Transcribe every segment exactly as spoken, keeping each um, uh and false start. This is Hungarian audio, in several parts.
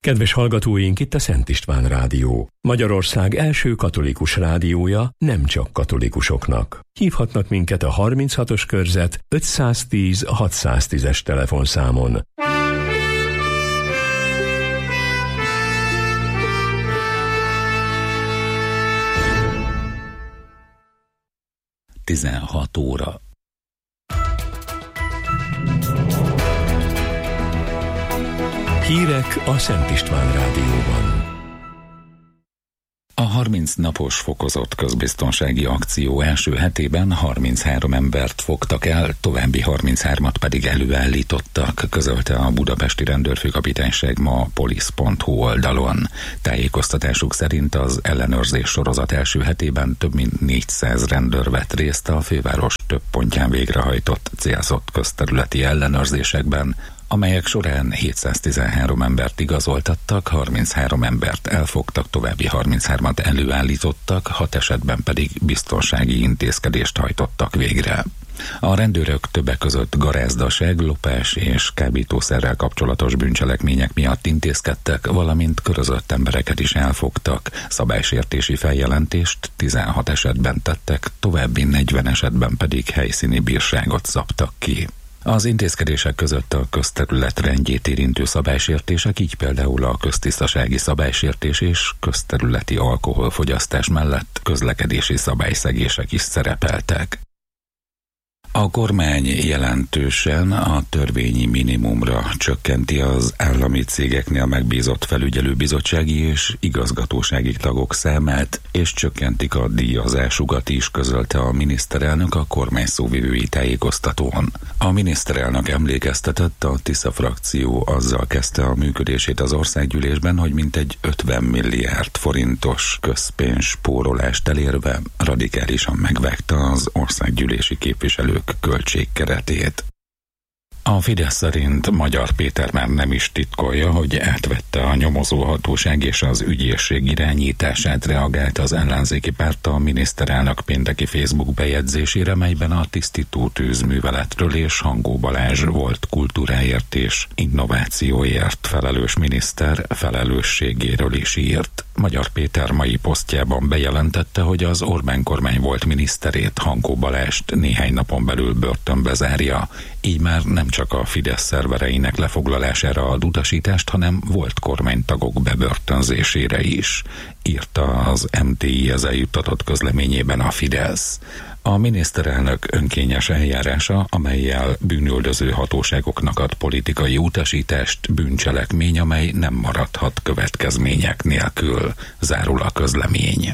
Kedves hallgatóink, itt a Szent István Rádió. Magyarország első katolikus rádiója nem csak katolikusoknak. Hívhatnak minket a harminchatos körzet ötszáztíz hatszáztízes telefonszámon. tizenhat óra. Hírek a Szent István Rádióban. A harminc napos fokozott közbiztonsági akció első hetében harminchárom embert fogtak el, további harminchármat pedig előállítottak, közölte a budapesti rendőrfőkapitányság ma a polisz pont hu oldalon. Tájékoztatásuk szerint az ellenőrzés sorozat első hetében több mint négyszáz rendőr vett részt a főváros több pontján végrehajtott célzott közterületi ellenőrzésekben, amelyek során hétszáztizenhárom embert igazoltattak, harminchárom embert elfogtak, további harminchármat előállítottak, hat esetben pedig biztonsági intézkedést hajtottak végre. A rendőrök többek között garázdaság, lopás és kábítószerrel kapcsolatos bűncselekmények miatt intézkedtek, valamint körözött embereket is elfogtak. Szabálysértési feljelentést tizenhat esetben tettek, további negyven esetben pedig helyszíni bírságot szabtak ki. Az intézkedések között a közterület rendjét érintő szabálysértések, így például a köztisztasági szabálysértés és közterületi alkoholfogyasztás mellett közlekedési szabályszegések is szerepeltek. A kormány jelentősen a törvényi minimumra csökkenti az állami cégeknél megbízott felügyelőbizottsági és igazgatósági tagok számát, és csökkentik a díjazásukat is, közölte a miniszterelnök a kormány szóvivői tájékoztatón. A miniszterelnök emlékeztetett, a Tisza frakció azzal kezdte a működését az országgyűlésben, hogy mintegy ötven milliárd forintos közpénz spórolást elérve radikálisan megvágta az országgyűlési képviselők költségkeretét. A Fidesz szerint Magyar Péter már nem is titkolja, hogy átvette a nyomozóhatóság és az ügyészség irányítását, reagált az ellenzéki párt a miniszterelnök pénteki Facebook bejegyzésére, melyben a tisztító tűzműveletről és Hangó Balázs volt kultúráért és innovációért felelős miniszter felelősségéről is írt. Magyar Péter mai posztjában bejelentette, hogy az Orbán kormány volt miniszterét, Hangó Balást néhány napon belül börtönbe zárja. Így már nem csak a Fidesz szervereinek lefoglalására ad utasítást, hanem volt kormánytagok bebörtönzésére is, írta az em té i ezzel juttatott közleményében a Fidesz. A miniszterelnök önkényes eljárása, amellyel bűnüldöző hatóságoknak ad politikai utasítást, bűncselekmény, amely nem maradhat következmények nélkül, zárul a közlemény.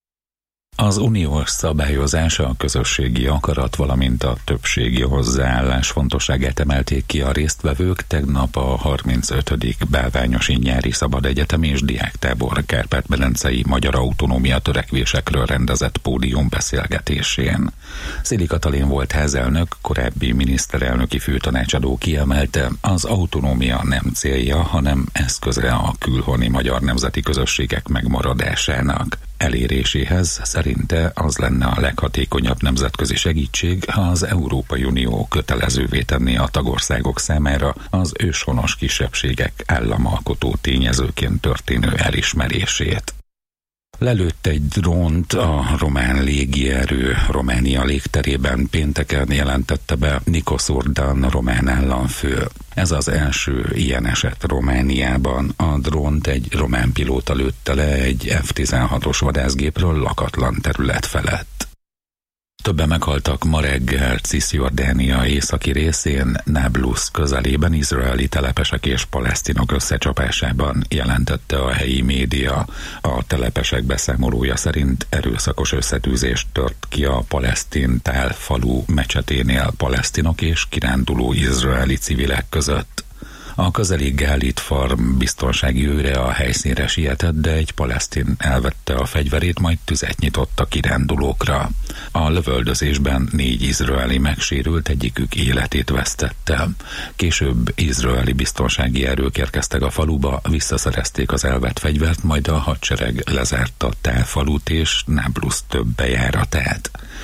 Az uniós szabályozás, a közösségi akarat, valamint a többségi hozzáállás fontosságát emelték ki a résztvevők tegnap a harmincötödik Bálványosi Nyári Szabad Egyetem és Diáktábor Kárpát-medencei magyar autonómia törekvésekről rendezett pódiumbeszélgetésén. Szili Katalin volt házelnök, korábbi miniszterelnöki főtanácsadó kiemelte, az autonómia nem célja, hanem eszköze a külhoni magyar nemzeti közösségek megmaradásának eléréséhez. Szerinte az lenne a leghatékonyabb nemzetközi segítség, ha az Európai Unió kötelezővé tenné a tagországok számára az őshonos kisebbségek államalkotó tényezőként történő elismerését. Lelőtt egy drónt a román légierő Románia légterében, pénteken jelentette be Nikos Urdan román államfő. Ez az első ilyen eset Romániában. A drónt egy román pilóta lőtte le egy ef tizenhatos vadászgépről lakatlan terület felett. Többen meghaltak ma reggel Cisjordánia északi részén, Nablus közelében izraeli telepesek és palesztinok összecsapásában, jelentette a helyi média. A telepesek beszámolója szerint erőszakos összetűzés tört ki a palesztin Tál falu mecseténél palesztinok és kiránduló izraeli civilek között. A közeli Gálit Farm biztonsági őre a helyszínre sietett, de egy palesztin elvette a fegyverét, majd tüzet nyitott a kirándulókra. A lövöldözésben négy izraeli megsérült, egyikük életét vesztette. Később izraeli biztonsági erők érkeztek a faluba, visszaszerezték az elvett fegyvert, majd a hadsereg lezárta Tál falut és Nablus több bejáratát.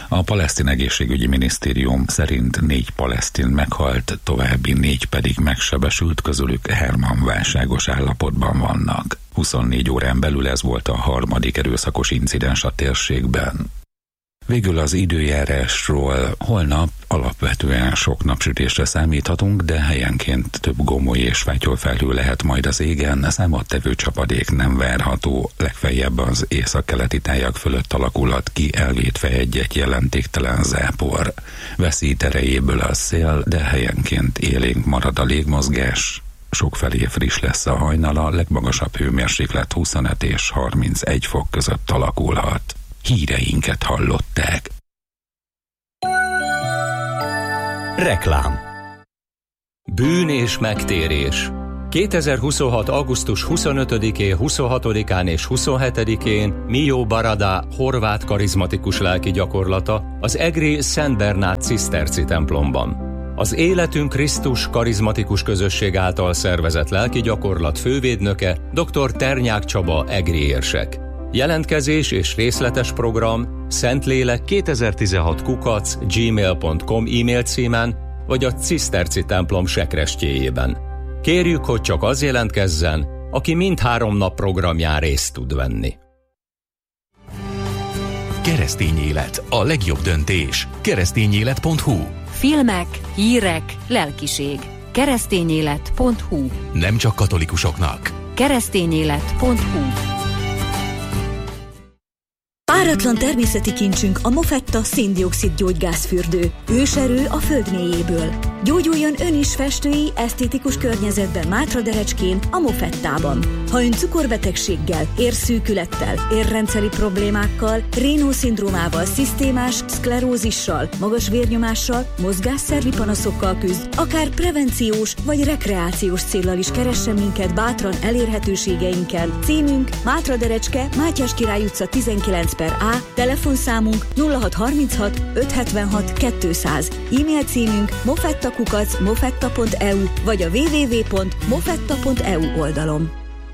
A palesztin egészségügyi minisztérium szerint négy palesztin meghalt, további négy pedig megsebesült, közülük hárman válságos állapotban vannak. huszonnégy órán belül ez volt a harmadik erőszakos incidens a térségben. Végül az időjárásról: holnap alapvetően sok napsütésre számíthatunk, de helyenként több gomoly és fátyolfelhő lehet majd az égen, számottevő csapadék nem várható, legfeljebb az északkeleti tájak fölött alakulhat ki elvétve egy-egy jelentéktelen zápor. Veszít erejéből a szél, de helyenként élénk marad a légmozgás. Sokfelé friss lesz a hajnala, legmagasabb hőmérséklet huszonöt és harmincegy fok között alakulhat. Híreinket hallották. Reklám. Bűn és megtérés. kétezer-huszonhat. augusztus huszonötödikén, huszonhatodikán és huszonhetedikén Mio Barada horvát karizmatikus lelki gyakorlata az egri Szent Bernát ciszterci templomban. Az Életünk Krisztus karizmatikus közösség által szervezett lelki gyakorlat fővédnöke dr. Ternyák Csaba egri érsek. Jelentkezés és részletes program Szentlélek kétezer-tizenhat kukac gmail pont com e-mail címen vagy a ciszterci templom sekrestjéjében. Kérjük, hogy csak az jelentkezzen, aki mindhárom nap programján részt tud venni. Keresztény élet, a legjobb döntés. keresztényélet pont hu. Filmek, hírek, lelkiség. keresztényélet pont hu. Nem csak katolikusoknak. keresztényélet pont hu. Páratlan természeti kincsünk a Mofetta széndioxid gyógygázfürdő. Őserő a föld mélyéből. Gyógyuljon ön is festői, esztétikus környezetben Mátraderecskén, a Mofettában. Ha ön cukorbetegséggel, érszűkülettel, érrendszeri problémákkal, Raynaud-szindrómával, szisztémás szklerózissal, magas vérnyomással, mozgásszervi panaszokkal küzd, akár prevenciós vagy rekreációs céllal is keressen minket bátran elérhetőségeinken. Címünk Mátraderecske, Mátyás Király utca tizenkilenc per A, telefonszámunk nulla hat harminchat ötszázhetvenhat kétszáz, e-mail címünk mofettakukac mofetta pont e u vagy a double-u double-u double-u pont mofetta pont e u oldalon.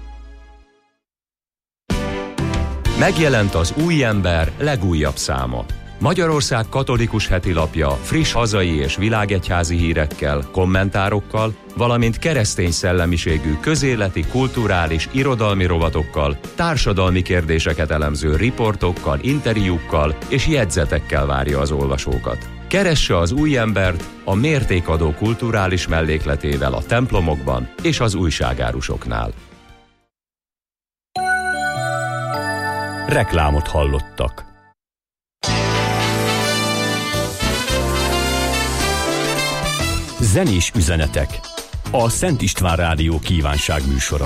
Megjelent az Új Ember legújabb száma. Magyarország katolikus hetilapja friss hazai és világegyházi hírekkel, kommentárokkal, valamint keresztény szellemiségű közéleti, kulturális, irodalmi rovatokkal, társadalmi kérdéseket elemző riportokkal, interjúkkal és jegyzetekkel várja az olvasókat. Keresse az Új Embert a mértékadó kulturális mellékletével a templomokban és az újságárusoknál. Reklámot hallottak. Zenés üzenetek. A Szent István Rádió kívánság műsora.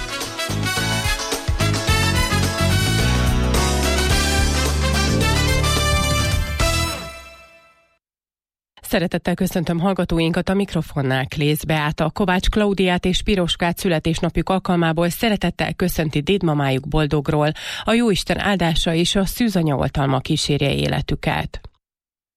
Szeretettel köszöntöm hallgatóinkat, a mikrofonnál Klész Beáta. Kovács Klaudiát és Piroskát születésnapjuk alkalmából szeretettel köszönti dédmamájuk boldogról. A Jóisten áldása és a szűzanya oltalma kísérje életüket.